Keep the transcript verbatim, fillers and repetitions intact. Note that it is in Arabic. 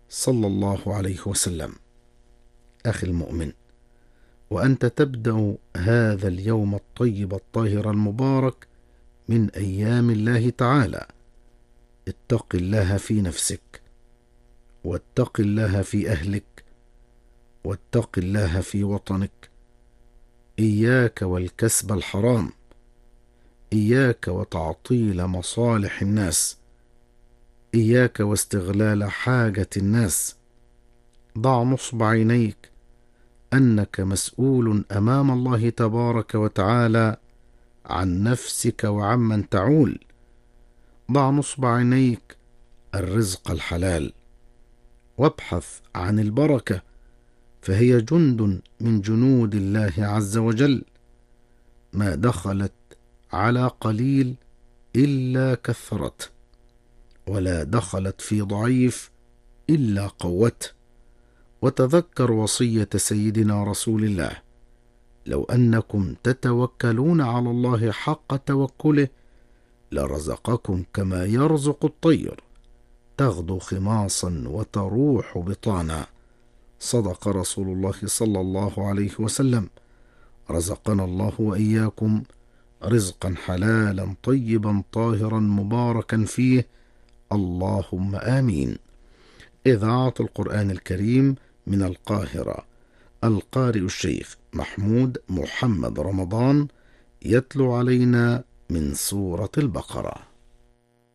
صلى الله عليه وسلم. أخي المؤمن، وأنت تبدأ هذا اليوم الطيب الطاهر المبارك من أيام الله تعالى، اتق الله في نفسك، واتق الله في أهلك، واتق الله في وطنك. إياك والكسب الحرام، إياك وتعطيل مصالح الناس، إياك واستغلال حاجة الناس. ضع نصب عينيك أنك مسؤول أمام الله تبارك وتعالى عن نفسك وعمن تعول. ضع نصب عينيك الرزق الحلال، وابحث عن البركة، فهي جند من جنود الله عز وجل، ما دخلت على قليل إلا كثرت، ولا دخلت في ضعيف إلا قوت. وتذكر وصية سيدنا رسول الله: لو أنكم تتوكلون على الله حق توكله لرزقكم كما يرزق الطير، تغدو خماصا وتروح بطانا. صدق رسول الله صلى الله عليه وسلم. رزقنا الله وإياكم رزقا حلالا طيبا طاهرا مباركا فيه، اللهم آمين. إذاعة القرآن الكريم من القاهرة، القارئ الشيخ محمود محمد رمضان يتلو علينا من سورة البقرة.